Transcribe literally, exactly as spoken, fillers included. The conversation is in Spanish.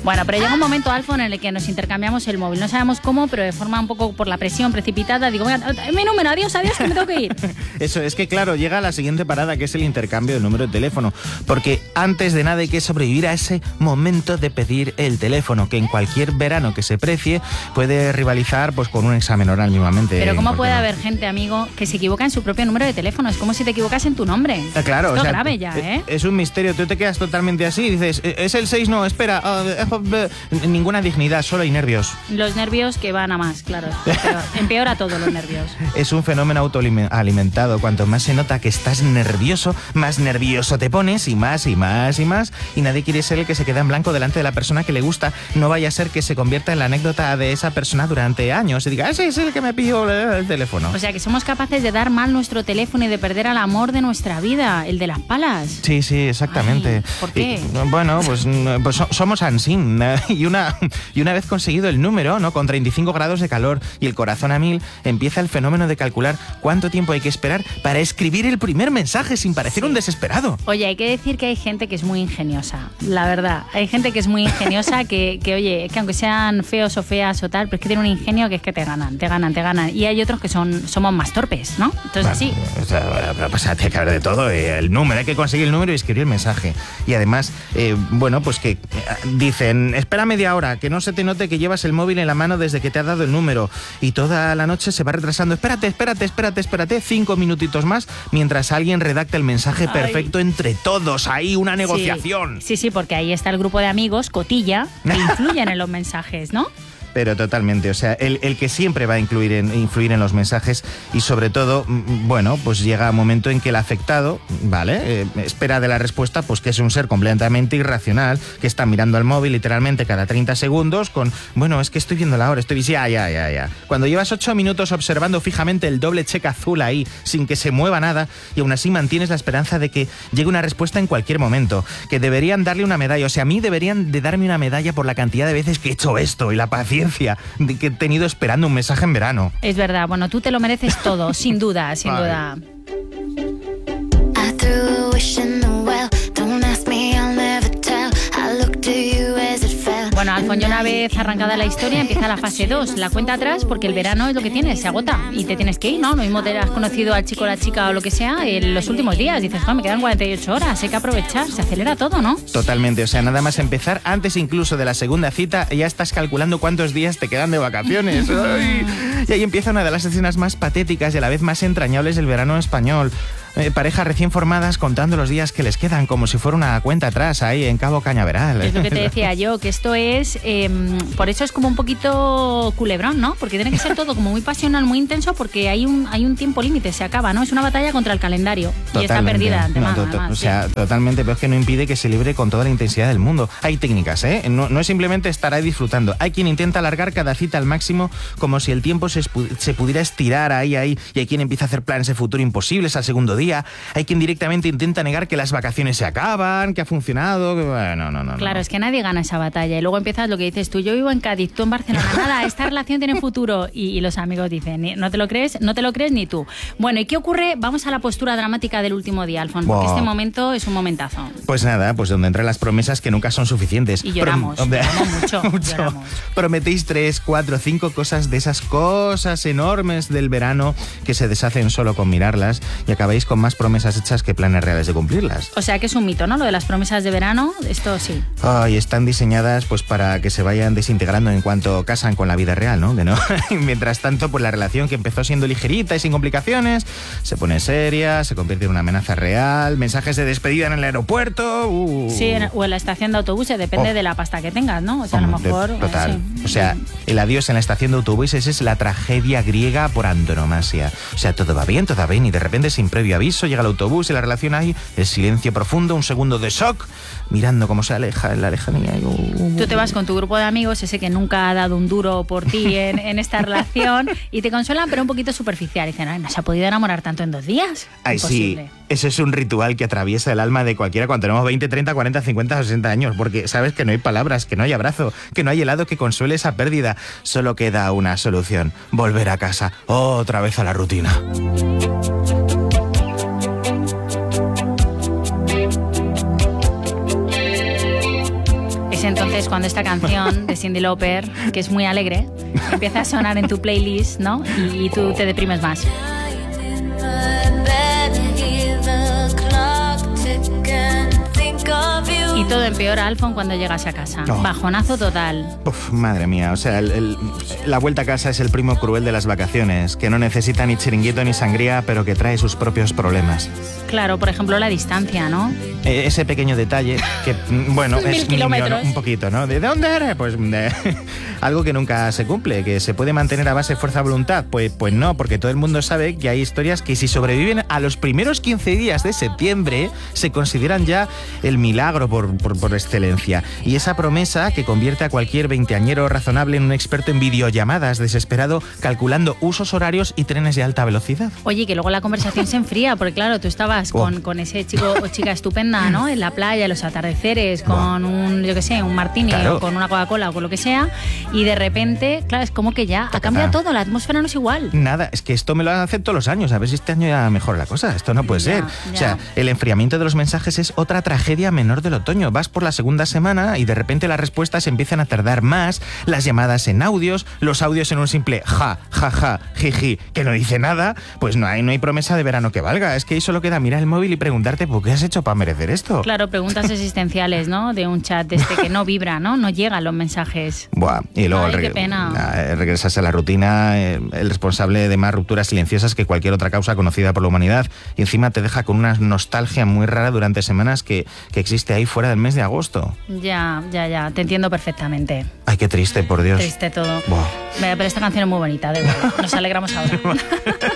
Bueno, pero llega un momento, Alfon, en el que nos intercambiamos el móvil. No sabemos cómo, pero de forma un poco por la presión precipitada. Digo, venga, mi número, adiós, adiós, que me tengo que ir. Eso, es que claro, llega la siguiente parada, que es el intercambio del número de teléfono. Porque antes de nada hay que sobrevivir a ese momento de pedir el teléfono, que en cualquier verano que se precie puede rivalizar pues con un examen oral mismamente. Pero ¿cómo puede no? haber gente, amigo, que se equivoca en su propio número de teléfono? Es como si te equivocas en tu nombre. Ah, claro, Esto o sea, es grave ya, ¿eh? Es un misterio, tú te quedas totalmente así y dices, es el seis, no, espera, uh, uh, uh, ninguna dignidad, solo hay nervios. Los nervios que van a más, claro. Empeora, empeora todo los nervios. Es un fenómeno autoalimentado. Cuanto más se nota que estás nervioso, más nervioso te pones y más y más y más. Y nadie quiere ser el que se queda en blanco delante de la persona que le gusta. No vaya a ser que se convierta en la anécdota de esa persona durante años y diga, ese es el que me pidió el teléfono. O sea, que somos capaces de dar mal nuestro teléfono y de perder al amor de nuestra vida, el de las palas. Sí, sí, exactamente. Ay, ¿por qué? Y, bueno, pues, pues somos ansín. Y una, y una vez conseguido el número, ¿no? Con treinta y cinco grados de calor y el corazón a mil, empieza el fenómeno de calcular cuánto tiempo hay que esperar para escribir el primer mensaje sin parecer Sí. un desesperado. Oye, hay que decir que hay gente que es muy ingeniosa, la verdad. Hay gente que es muy ingeniosa que, que oye, que aunque sean feos o feas o tal, pero es que tienen un ingenio que es que te ganan, te ganan, te ganan. Y hay otros que son somos más torpes, ¿no? Entonces, sí. O sea, pues, hay que hablar de todo. El número, hay que conseguir el número y escribir el mensaje. Y además, eh, bueno, pues que dicen, espera media hora, que no se te note que llevas el móvil en la mano desde que te ha dado el número. Y toda la noche se va retrasando. Espérate, espérate, espérate, espérate. Cinco minutitos más mientras alguien redacta el mensaje perfecto. Ay. Entre todos. Ahí una negociación. Sí, sí, sí, porque ahí está el grupo de amigos, cotilla, que influyen en los mensajes, ¿no? Pero totalmente, o sea, el, el que siempre va a incluir en, influir en los mensajes y sobre todo, bueno, pues llega un momento en que el afectado, ¿vale? Eh, espera de la respuesta, pues que es un ser completamente irracional, que está mirando al móvil literalmente cada treinta segundos con, bueno, es que estoy viendo la hora, estoy diciendo, ya, ya, ya, ya. Cuando llevas ocho minutos observando fijamente el doble check azul ahí, sin que se mueva nada, y aún así mantienes la esperanza de que llegue una respuesta en cualquier momento, que deberían darle una medalla, o sea, a mí deberían de darme una medalla por la cantidad de veces que he hecho esto y la paciencia de que he tenido esperando un mensaje en verano. Es verdad, bueno, tú te lo mereces todo, sin duda, sin Vale. duda. Bueno, Alfon, una vez arrancada la historia empieza la fase dos, la cuenta atrás, porque el verano es lo que tienes, se agota y te tienes que ir, ¿no? Lo mismo te has conocido al chico o la chica o lo que sea en los últimos días, dices, oh, me quedan cuarenta y ocho horas, hay que aprovechar, se acelera todo, ¿no? Totalmente, o sea, nada más empezar, antes incluso de la segunda cita, ya estás calculando cuántos días te quedan de vacaciones. ¡Ay! Y ahí empieza una de las escenas más patéticas y a la vez más entrañables del verano español. Eh, parejas recién formadas contando los días que les quedan como si fuera una cuenta atrás ahí en Cabo Cañaveral. Es lo que te decía yo, que esto es, eh, por eso es como un poquito culebrón, ¿no? Porque tiene que ser todo como muy pasional, muy intenso, porque hay un hay un tiempo límite, se acaba, ¿no? Es una batalla contra el calendario. Totalmente. Y está perdida de antemano, no, to, to, además, O sea, sí. totalmente, pero es que no impide que se libre con toda la intensidad del mundo. Hay técnicas, ¿eh? No, no es simplemente estar ahí disfrutando. Hay quien intenta alargar cada cita al máximo como si el tiempo se, se pudiera estirar ahí, ahí, y hay quien empieza a hacer planes de futuro imposibles al segundo día. Hay quien directamente intenta negar que las vacaciones se acaban, que ha funcionado, que bueno, no, no, no. Claro, no. es que nadie gana esa batalla y luego empiezas lo que dices tú, yo vivo en Cádiz, tú en Barcelona, nada, esta relación tiene futuro y, y los amigos dicen, no te lo crees, no te lo crees ni tú. Bueno, ¿y qué ocurre? Vamos a la postura dramática del último día, Alfon, porque wow. Este momento es un momentazo. Pues nada, pues donde entran las promesas que nunca son suficientes. Y lloramos, Prom lloramos mucho, mucho. Lloramos. Prometéis tres, cuatro, cinco cosas de esas cosas enormes del verano que se deshacen solo con mirarlas y acabáis con más promesas hechas que planes reales de cumplirlas. O sea que es un mito, ¿no? Lo de las promesas de verano, esto sí. Ay, oh, están diseñadas pues para que se vayan desintegrando en cuanto casan con la vida real, ¿no? Que no. Mientras tanto, pues la relación que empezó siendo ligerita y sin complicaciones se pone seria, se convierte en una amenaza real, mensajes de despedida en el aeropuerto. Uh. Sí, en, o en la estación de autobuses, depende oh. de la pasta que tengas, ¿no? O sea, oh, a lo mejor. De, total. Eh, sí. O sea, el adiós en la estación de autobuses es la tragedia griega por antonomasia. O sea, todo va bien, todo va bien y de repente sin previo aviso llega el autobús y la relación hay el silencio profundo, un segundo de shock, mirando cómo se aleja en la lejanía. Tú te vas con tu grupo de amigos, ese que nunca ha dado un duro por ti en, en esta relación, y te consuelan, pero un poquito superficial. Y dicen, ay, ¿no se ha podido enamorar tanto en dos días? Ay, imposible. Sí, ese es un ritual que atraviesa el alma de cualquiera cuando tenemos veinte, treinta, cuarenta, cincuenta, sesenta años, porque sabes que no hay palabras, que no hay abrazo, que no hay helado que consuele esa pérdida. Solo queda una solución, volver a casa, otra vez a la rutina. Es entonces cuando esta canción de Cyndi Lauper, que es muy alegre, empieza a sonar en tu playlist, ¿no? Y tú te deprimes más. Y todo empeora, Alfon, cuando llegas a casa. Oh. Bajonazo total. Uf, madre mía, o sea, el, el, la vuelta a casa es el primo cruel de las vacaciones, que no necesita ni chiringuito ni sangría, pero que trae sus propios problemas. Claro, por ejemplo, la distancia, ¿no? Eh, ese pequeño detalle que, bueno, Mil es kilómetros. Niño, ¿no? Un poquito, ¿no? ¿De dónde eres? Pues de algo que nunca se cumple, que se puede mantener a base de fuerza de voluntad. Pues, pues no, porque todo el mundo sabe que hay historias que si sobreviven a los primeros quince días de septiembre, se consideran ya el milagro por Por, por excelencia. Y esa promesa que convierte a cualquier veinteañero razonable en un experto en videollamadas, desesperado, calculando usos horarios y trenes de alta velocidad. Oye, que luego la conversación se enfría, porque claro, tú estabas oh. con, con ese chico o chica estupenda, ¿no? En la playa, los atardeceres, con oh. un, yo qué sé, un martini claro. o con una Coca-Cola o con lo que sea, y de repente, claro, es como que ya ha cambiado todo, la atmósfera no es igual. Nada, es que esto me lo hacen todos los años, a ver si este año ya mejora la cosa, esto no puede ya, ser. Ya. O sea, el enfriamiento de los mensajes es otra tragedia menor del otoño. Vas por la segunda semana y de repente las respuestas empiezan a tardar más, las llamadas en audios, los audios en un simple ja, ja, ja, jiji, que no dice nada, pues no hay, no hay promesa de verano que valga. Es que ahí solo queda mirar el móvil y preguntarte ¿por qué has hecho para merecer esto? Claro, preguntas existenciales, ¿no? De un chat de este que no vibra, ¿no? No llegan los mensajes. Buah, y luego Ay, reg qué pena. regresas a la rutina, eh, el responsable de más rupturas silenciosas que cualquier otra causa conocida por la humanidad, y encima te deja con una nostalgia muy rara durante semanas que, que existe ahí fuera del mes de agosto. Ya, ya, ya, te entiendo perfectamente. Ay, qué triste, por Dios. Triste todo. Buah. Pero esta canción es muy bonita, de verdad. Nos alegramos ahora.